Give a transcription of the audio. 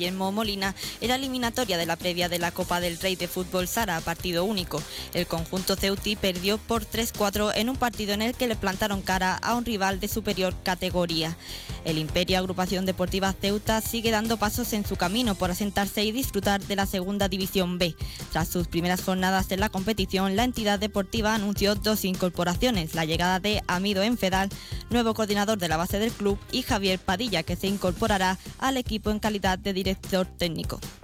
Guillermo Molina en la eliminatoria de la previa de la Copa del Rey de Fútbol Sala, partido único. El conjunto ceutí perdió por 3-4 en un partido en el que le plantaron cara a un rival de superior categoría. El Imperio Agrupación Deportiva Ceuta sigue dando pasos en su camino por asentarse y disfrutar de la Segunda División B. Tras sus primeras jornadas en la competición, la entidad deportiva anunció 2 incorporaciones: la llegada de Amido Enfedal, nuevo coordinador de la base del club, y Javier Padilla, que se incorporará al equipo en calidad de director técnico.